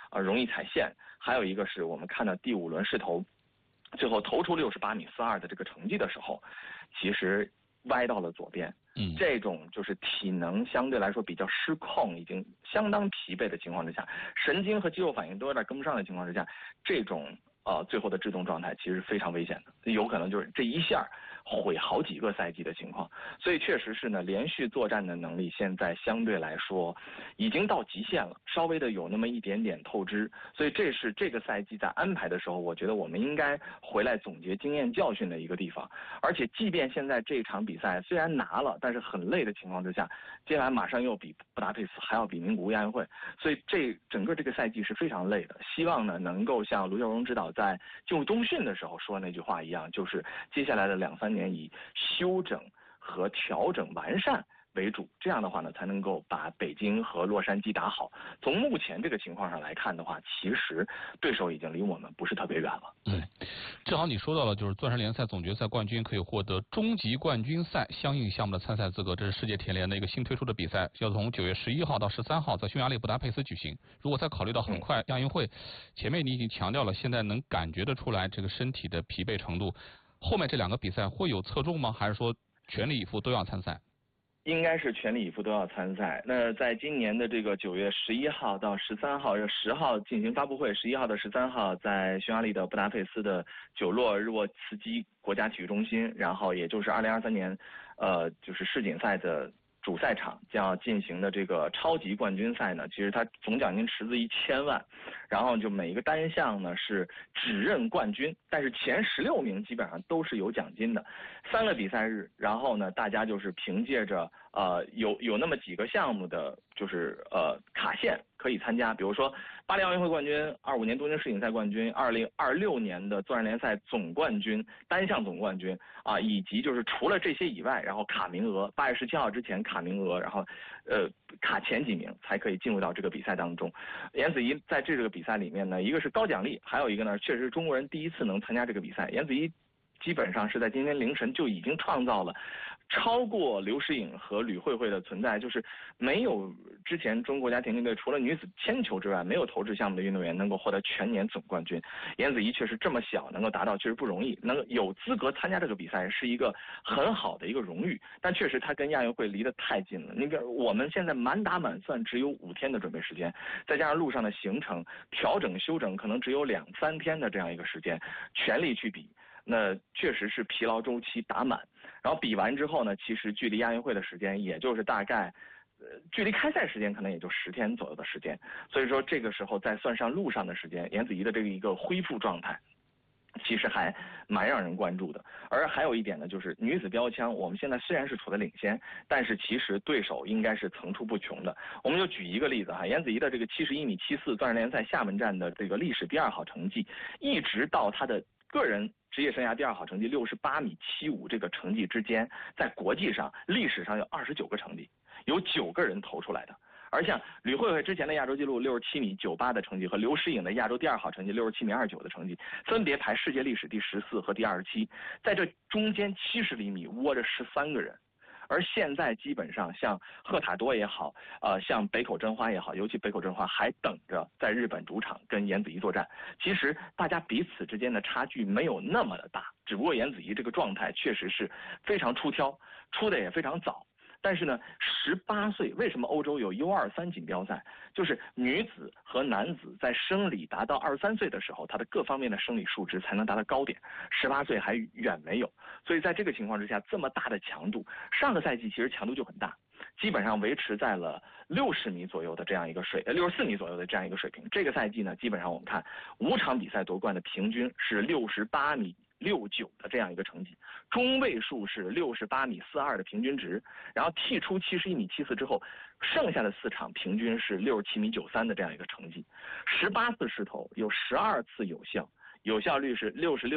容易踩线，还有一个是我们看到第5轮试投，最后投出68.42米的这个成绩的时候，其实歪到了左边。这种就是体能相对来说比较失控，已经相当疲惫的情况之下，神经和肌肉反应都有点跟不上的情况之下，这种最后的制动状态其实非常危险的，有可能就是这一下毁好几个赛季的情况。所以确实是呢，连续作战的能力现在相对来说已经到极限了，稍微的有那么一点点透支。所以这是这个赛季在安排的时候，我觉得我们应该回来总结经验教训的一个地方。而且即便现在这场比赛虽然拿了，但是很累的情况之下，接下来马上又比布达佩斯，还要比名古屋亚运会，所以整个这个赛季是非常累的。希望呢能够像卢秀荣指导在进入冬训的时候说那句话一样，就是接下来的2-3年以休整和调整完善为主，这样的话呢才能够把北京和洛杉矶打好。从目前这个情况上来看的话，其实对手已经离我们不是特别远了。 正好你说到了，就是钻石联赛总决赛冠军可以获得终极冠军赛相应项目的参赛资格，这是世界田联的一个新推出的比赛，要从9月11号到13号在匈牙利布达佩斯举行。如果再考虑到很快亚运会，前面你已经强调了，现在能感觉得出来这个身体的疲惫程度，后面这2个比赛会有侧重吗？还是说全力以赴都要参赛？ 应该是全力以赴都要参赛。那在今年的这个9月11号到13号，10号进行发布会，11号到13号在匈牙利的布达佩斯的久洛日沃茨基国家体育中心，然后也就是2023年，就是世锦赛的主赛场将要进行的这个超级冠军赛呢，其实它总奖金池子1000万，然后就每一个单项呢是只认冠军，但是前16名基本上都是有奖金的，3个比赛日，然后呢大家就是凭借着有那么几个项目的就是卡线可以参加，比如说80奥运会冠军、25年东京世锦赛冠军、2026年的钻石联赛总冠军、单项总冠军以及就是除了这些以外，然后卡名额8月17号之前卡名额，然后卡前几名才可以进入到这个比赛当中。颜子怡在这个比赛里面呢，一个是高奖励，还有一个呢确实是中国人第一次能参加这个比赛。颜子怡基本上是在今天凌晨就已经创造了超过刘诗颖和吕慧慧的存在，就是没有之前中国国家田径队除了女子铅球之外，没有投掷项目的运动员能够获得全年总冠军。颜子怡确实这么小能够达到确实不容易，能够有资格参加这个比赛是一个很好的一个荣誉，但确实他跟亚运会离得太近了。那个我们现在满打满算只有5天的准备时间，再加上路上的行程调整休整可能只有2-3天的这样一个时间，全力去比，那确实是疲劳周期打满。然后比完之后呢，其实距离亚运会的时间也就是大概距离开赛时间可能也就10天左右的时间，所以说这个时候再算上路上的时间，颜子怡的这个一个恢复状态其实还蛮让人关注的。而还有一点呢，就是女子标枪，我们现在虽然是处在领先，但是其实对手应该是层出不穷的。我们就举一个例子哈，颜子怡的这个71.74米钻石联赛厦门站的这个历史第2好成绩，一直到她的个人职业生涯第2好成绩68.75米这个成绩之间，在国际上历史上有29个成绩，有9个人投出来的。而像吕慧慧之前的亚洲纪录67.98米的成绩和刘诗颖的亚洲第2好成绩67.29米的成绩，分别排世界历史第14和第27，在这中间70厘米窝着13个人。而现在基本上像赫塔多也好，像北口真花也好，尤其北口真花还等着在日本主场跟颜子怡作战。其实大家彼此之间的差距没有那么的大，只不过颜子怡这个状态确实是非常出挑，出的也非常早。但是呢，18岁为什么欧洲有 U23 锦标赛？就是女子和男子在生理达到23岁的时候，他的各方面的生理数值才能达到高点，18岁还远没有。所以在这个情况之下，这么大的强度，上个赛季其实强度就很大，基本上维持在了60米左右的这样一个64米左右的这样一个水平。这个赛季呢，基本上我们看5场比赛夺冠的平均是68.69米的这样一个成绩，中位数是68.42米的平均值，然后剔出71.74米之后，剩下的4场平均是67.93米的这样一个成绩。18次试投有12次有效，有效率是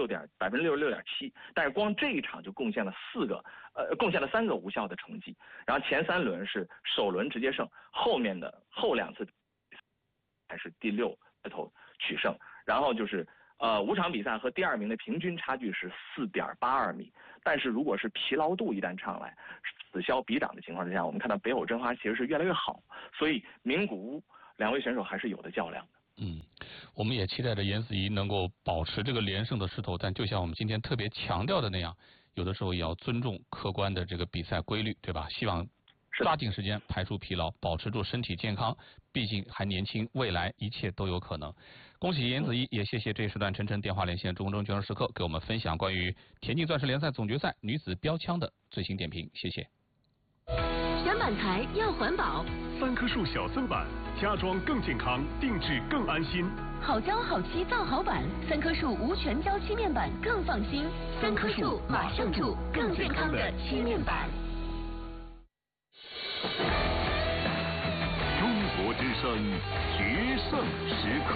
66.7%，但是光这一场就贡献了3个无效的成绩。然后前3轮是首轮直接胜，后2次还是第6投取胜，然后就是5场比赛和第2名的平均差距是4.82米，但是如果是疲劳度一旦上来，此消彼长的情况之下，我们看到北口真花其实是越来越好，所以名古屋2位选手还是有的较量的。 我们也期待着颜子怡能够保持这个连胜的势头，但就像我们今天特别强调的那样，有的时候也要尊重客观的这个比赛规律，对吧？希望抓紧时间排除疲劳，保持住身体健康，毕竟还年轻，未来一切都有可能。恭喜颜子怡，也谢谢这时段晨晨电话连线中决胜时刻给我们分享关于田径钻石联赛总决赛女子标枪的最新点评，谢谢。 选板材要环保 ，3棵树小色板，家装更健康，定制更安心。 好胶好漆造好板，3棵树无全胶漆面板更放心。3棵树马上住更健康的漆面板。 中国之声决胜时刻。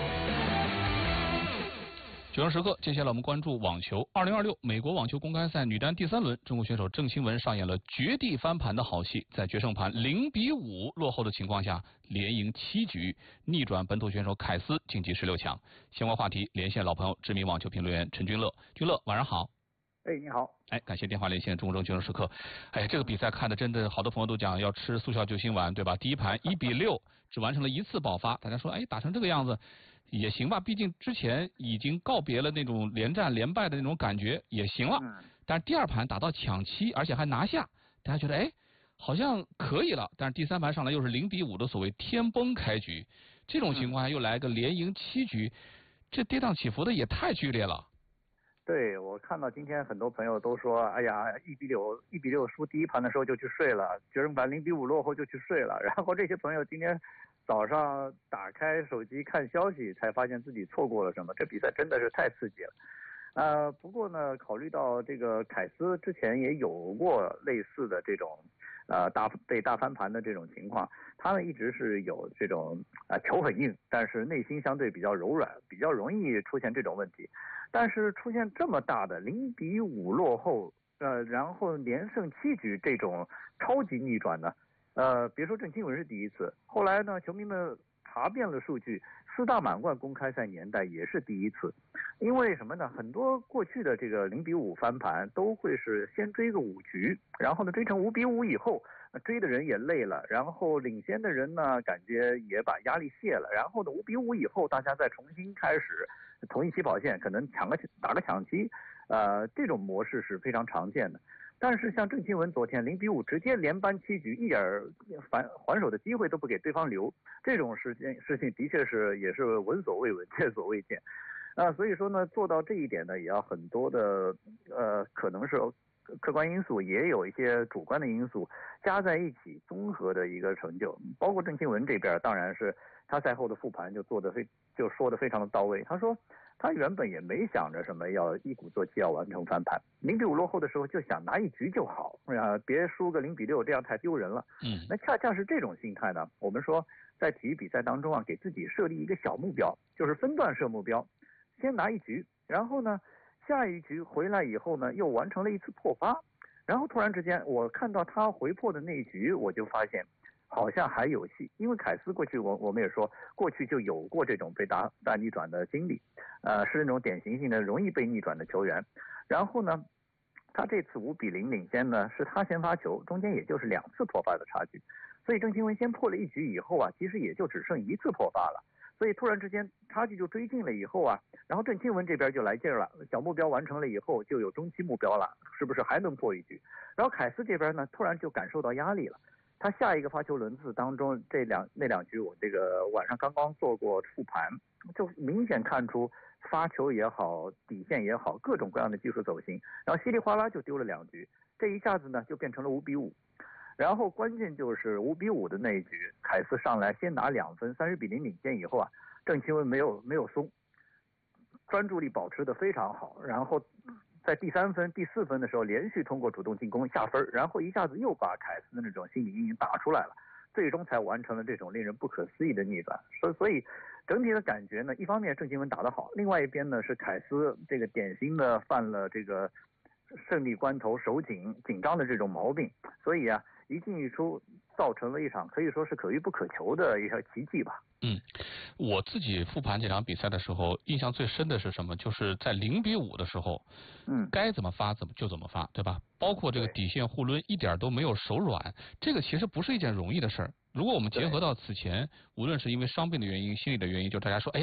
决胜时刻，接下来我们关注网球。2026美国网球公开赛女单第3轮，中国选手郑钦文上演了绝地翻盘的好戏，在决胜盘0-5落后的情况下，连赢7局，逆转本土选手凯斯晋级16强。相关话题连线老朋友，知名网球评论员陈君乐。君乐，晚上好。 你好。 感谢电话连线中决胜时刻。这个比赛看的真的，好多朋友都讲要吃速效救心丸，对吧？第一盘1-6，只完成了1次爆发，大家说，打成这个样子也行吧，毕竟之前已经告别了那种连战连败的那种感觉，也行了。但是第2盘打到抢7，而且还拿下，大家觉得好像可以了。但是第3盘上来又是0-5的所谓天崩开局，这种情况下又来个连赢7局，这跌宕起伏的也太剧烈了。 对，我看到今天很多朋友都说，1-6输第1盘的时候就去睡了，决胜盘0-5落后就去睡了。然后这些朋友今天早上打开手机看消息，才发现自己错过了什么。这比赛真的是太刺激了。不过呢，考虑到这个凯斯之前也有过类似的这种被大翻盘的这种情况，他呢一直是有这种球很硬，但是内心相对比较柔软，比较容易出现这种问题。但是出现这么大的0-5落后，然后连胜7局这种超级逆转呢，别说郑钦文是第一次，后来呢，球迷们查遍了数据，4大满贯公开赛年代也是第一次。因为什么呢？很多过去的这个0-5翻盘都会是先追个5局，然后呢追成5-5以后，追的人也累了，然后领先的人呢感觉也把压力卸了，然后呢5-5以后大家再重新开始同一起跑线，可能打个抢七，这种模式是非常常见的。但是像郑钦文昨天0-5直接连扳7局，一点还手的机会都不给对方留，这种事情的确是也是闻所未闻，见所未见。所以说呢，做到这一点呢，也要很多的可能是客观因素，也有一些主观的因素加在一起，综合的一个成就。包括郑钦文这边，当然是他赛后的复盘就说的非常的到位。他说他原本也没想着什么要一鼓作气要完成翻盘，0-5落后的时候就想拿1局就好，别输个0-6，这样太丢人了。那恰恰是这种心态呢，我们说在体育比赛当中啊，给自己设立一个小目标，就是分段设目标。先拿1局，然后呢，下一局回来以后呢，又完成了1次破发，然后突然之间，我看到他回破的那一局，我就发现好像还有戏。因为凯斯过去我们也说，过去就有过这种被大逆转的经历，是那种典型性的容易被逆转的球员。然后呢，他这次5-0领先呢，是他先发球，中间也就是2次破发的差距，所以郑钦文先破了1局以后啊，其实也就只剩1次破发了。所以突然之间差距就追近了以后啊，然后郑钦文这边就来劲了，小目标完成了以后就有中期目标了，是不是还能破1局？然后凯斯这边呢，突然就感受到压力了。他下一个发球轮次当中，那两局我这个晚上刚刚做过复盘，就明显看出发球也好，底线也好，各种各样的技术走形，然后稀里哗啦就丢了2局，这一下子呢就变成了5-5。然后关键就是5-5的那一局，凯斯上来先拿2分，30-0领先以后啊，郑钦文没有松，专注力保持得非常好，然后在第3分、第4分的时候连续通过主动进攻下分，然后一下子又把凯斯的那种心理阴影打出来了，最终才完成了这种令人不可思议的逆转。所以整体的感觉呢，一方面郑钦文打得好，另外一边呢是凯斯这个典型的犯了这个胜利关头手紧张的这种毛病，所以啊一进一出造成了一场可以说是可遇不可求的一条奇迹吧。 我自己复盘这场比赛的时候，印象最深的是什么？就是在0-5的时候，该怎么发就怎么发，对吧？包括这个底线互抡一点都没有手软，这个其实不是一件容易的事儿。如果我们结合到此前，无论是因为伤病的原因、心理的原因，就大家说，